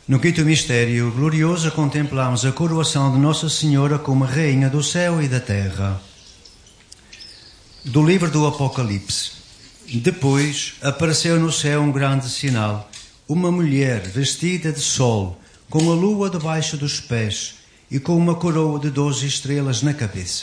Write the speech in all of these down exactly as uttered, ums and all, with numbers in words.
No quinto mistério glorioso contemplamos a coroação de Nossa Senhora como Rainha do céu e da terra. Do livro do Apocalipse. Depois apareceu no céu um grande sinal, uma mulher vestida de sol, com a lua debaixo dos pés e com uma coroa de doze estrelas na cabeça.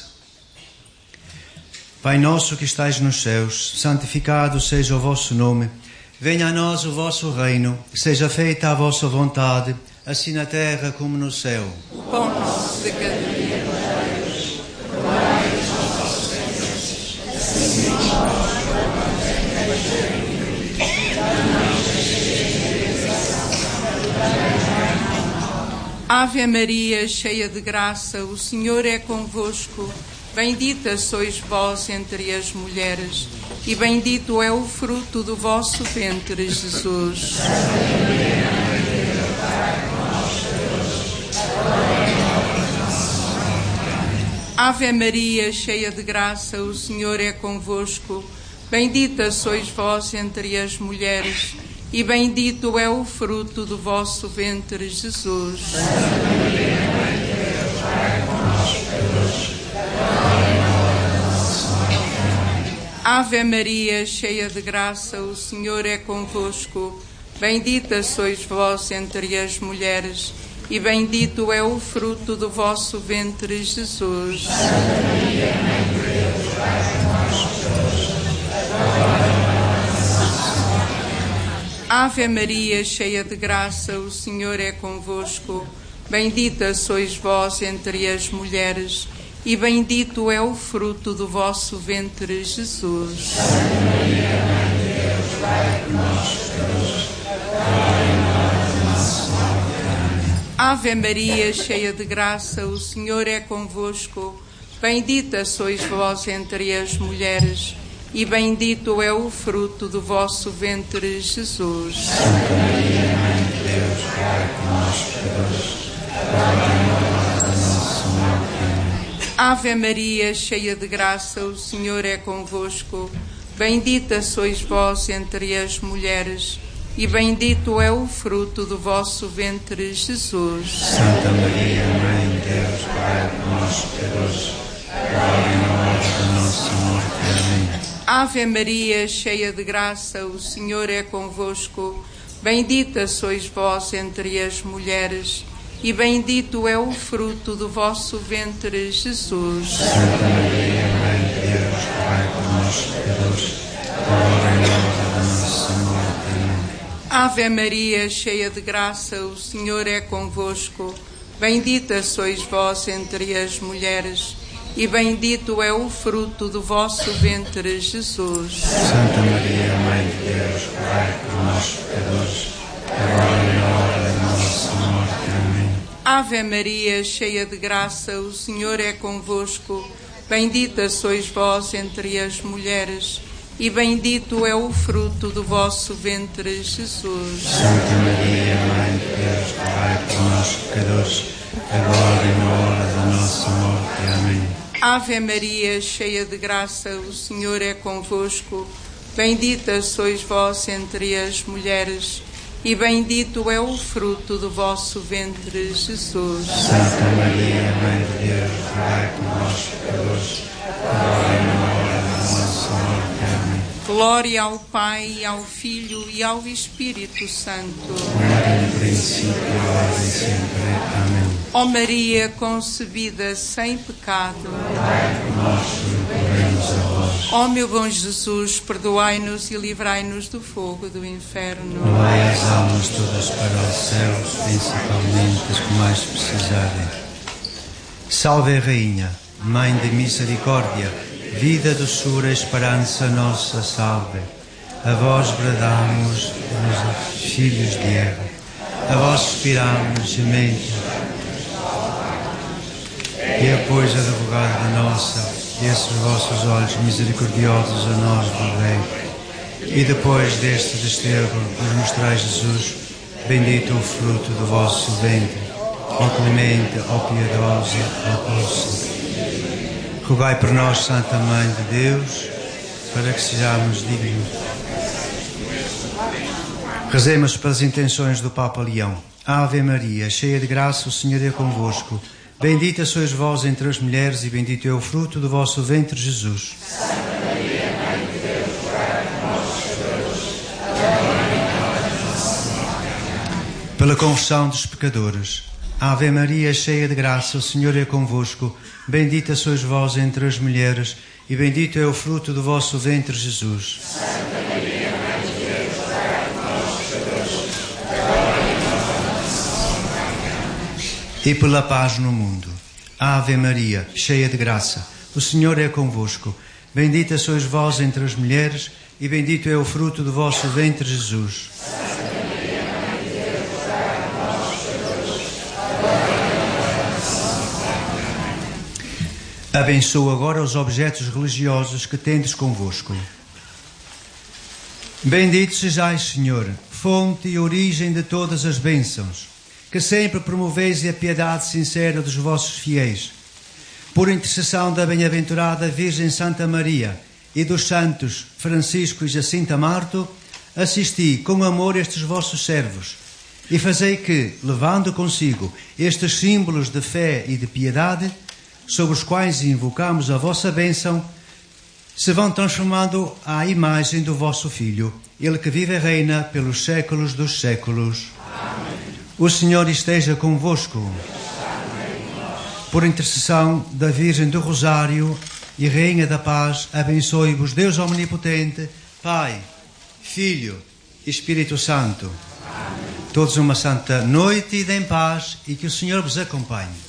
Pai nosso que estais nos céus, santificado seja o vosso nome. Venha a nós o vosso reino, seja feita a vossa vontade, assim na terra como no céu. O pão nosso de cada dia nos dai, perdoai as nossas ofensas, assim como nós perdoamos a quem nos tem. Não deixeis de Ave Maria, cheia de graça, o Senhor é convosco. Bendita sois vós entre as mulheres, e bendito é o fruto do vosso ventre, Jesus. Ave Maria, cheia de graça, o Senhor é convosco. Bendita sois vós entre as mulheres, e bendito é o fruto do vosso ventre, Jesus. Ave Maria, cheia de graça, o Senhor é convosco. Bendita sois vós entre as mulheres, e bendito é o fruto do vosso ventre, Jesus. Santa Maria, Mãe de Deus, rogai por nós, pecadores, agora e na hora da nossa morte. Ave Maria, cheia de graça, o Senhor é convosco. Bendita sois vós entre as mulheres, e bendito é o fruto do vosso ventre, Jesus. Santa Maria, Mãe de Deus, rogai por nós, pecadores, agora e na hora da nossa morte. Amém. Ave Maria, cheia de graça, o Senhor é convosco. Bendita sois vós entre as mulheres, e bendito é o fruto do vosso ventre, Jesus. Santa Maria, Mãe de Deus, rogai por nós, pecadores, agora e na hora da nossa morte. Amém. Ave Maria, cheia de graça, o Senhor é convosco. Bendita sois vós entre as mulheres, e bendito é o fruto do vosso ventre, Jesus. Santa Maria, Mãe de Deus, rogai por nós, pecadores, agora e na hora da nossa morte. Amém. Ave Maria, cheia de graça, o Senhor é convosco. Bendita sois vós entre as mulheres, e bendito é o fruto do vosso ventre, Jesus. Santa Maria, Mãe de Deus, rogai por nós, pecadores, agora e na hora da nossa morte. Amém. Ave Maria, cheia de graça, o Senhor é convosco. Bendita sois vós entre as mulheres, e bendito é o fruto do vosso ventre, Jesus. Santa Maria, Mãe de Deus, rogai por nós, pecadores, agora e na hora da nossa morte. Amém. Ave Maria, cheia de graça, o Senhor é convosco. Bendita sois vós entre as mulheres, e bendito é o fruto do vosso ventre, Jesus. Santa Maria, Mãe de Deus, rogai por nós, pecadores, agora e na hora da nossa morte. Amém. Ave Maria, cheia de graça, o Senhor é convosco. Bendita sois vós entre as mulheres, e bendito é o fruto do vosso ventre, Jesus. Santa Maria, Mãe de Deus, rogai por nós, pecadores, agora e na hora da nossa morte. Amém. Glória ao Pai, ao Filho e ao Espírito Santo. Como era no princípio, agora e sempre. Amém. Ó Maria concebida sem pecado, rogai por nós, recorremos a vós. Ó meu bom Jesus, perdoai-nos e livrai-nos do fogo do inferno. Levai as almas todas para os céus, principalmente as que mais precisarem. Salve Rainha, Mãe de misericórdia, vida, doçura, esperança nossa, salve. A vós bradamos, os filhos de Eva, a vós suspiramos, gementes. E é, pois, advogada nossa, esses vossos olhos misericordiosos a nós volvei. E depois deste desterro nos mostrai Jesus, bendito o fruto do vosso ventre, ó clemente, ó piedosa, ó doce. Rogai por nós, Santa Mãe de Deus, para que sejamos dignos. Rezemos pelas intenções do Papa Leão. Ave Maria, cheia de graça, o Senhor é convosco. Bendita sois vós entre as mulheres e bendito é o fruto do vosso ventre, Jesus. Santa Maria, Mãe de Deus, rogai por nós, pecadores, agora e na hora de nossa morte. Pela confissão dos pecadores. Ave Maria, cheia de graça, o Senhor é convosco. Bendita sois vós entre as mulheres e bendito é o fruto do vosso ventre, Jesus. Santa Maria, Mãe de Deus, rogai por nós, pecadores, agora e na hora de nossa morte. E pela paz no mundo. Ave Maria, cheia de graça, o Senhor é convosco. Bendita sois vós entre as mulheres e bendito é o fruto do vosso ventre, Jesus. Santa Maria, Mãe de Deus, rogai por nós, pecadores, agora e na hora de nossa morte. Abençoa agora os objetos religiosos que tendes convosco. Bendito sejais, Senhor, fonte e origem de todas as bênçãos, que sempre promoveis a piedade sincera dos vossos fiéis. Por intercessão da bem-aventurada Virgem Santa Maria e dos santos Francisco e Jacinta Marto, assisti com amor estes vossos servos e fazei que, levando consigo estes símbolos de fé e de piedade, sobre os quais invocamos a vossa bênção, se vão transformando à imagem do vosso Filho, Ele que vive e reina pelos séculos dos séculos. Amém. O Senhor esteja convosco. Por intercessão da Virgem do Rosário e Rainha da Paz, abençoe-vos Deus Omnipotente, Pai, Filho e Espírito Santo. Amém. Todos uma santa noite e em paz, e que o Senhor vos acompanhe.